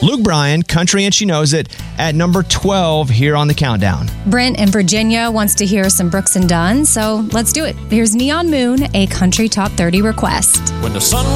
Luke Bryan, Country and She Knows It, at number 12 here on the countdown. Brent in Virginia wants to hear some Brooks and Dunn, so let's do it. Here's Neon Moon, a country top 30 request. When the sun